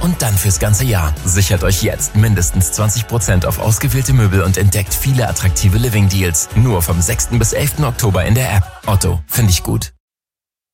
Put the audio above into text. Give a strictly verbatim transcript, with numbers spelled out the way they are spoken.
und dann fürs ganze Jahr. Sichert euch jetzt mindestens zwanzig Prozent auf ausgewählte Möbel und entdeckt viele attraktive Living Deals. Nur vom sechsten bis elften Oktober in der App. Otto, finde ich gut.